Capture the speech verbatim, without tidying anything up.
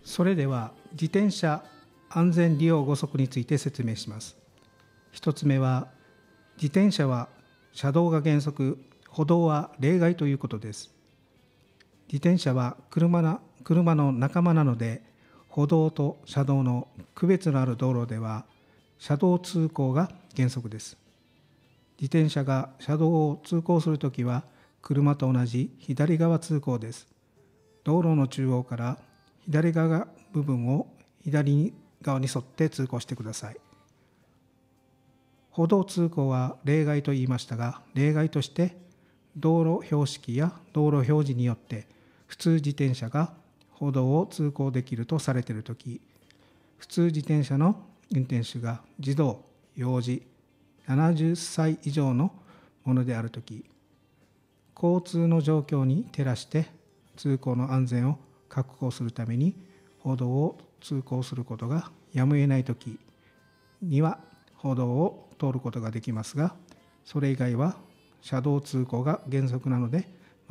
それでは自転車安全利用ご則について説明します。一つ目は、自転車は車道が原則、歩道は例外ということです。自転車は車な、車の仲間なので、歩道と車道の区別のある道路では車道通行が原則です。自転車が車道を通行するときは車と同じ左側通行です。道路の中央から左側部分を左側に沿って通行してください。歩道通行は例外と言いましたが、例外として道路標識や道路表示によって普通自転車が歩道を通行できるとされているとき、普通自転車の運転手が児童、幼児、ななじゅっさい以上のものであるとき、交通の状況に照らして通行の安全を確保するために歩道を通行することがやむを得ないときには歩道を通ることができますが、それ以外は車道通行が原則なので